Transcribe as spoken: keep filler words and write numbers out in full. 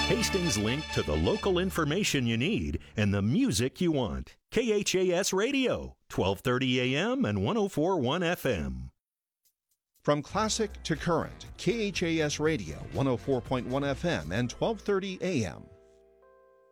Hastings link to the local information you need and the music you want. K H A S Radio, twelve thirty A M and one oh four point one F M. From classic to current, K H A S Radio, one oh four point one F M and twelve thirty A M.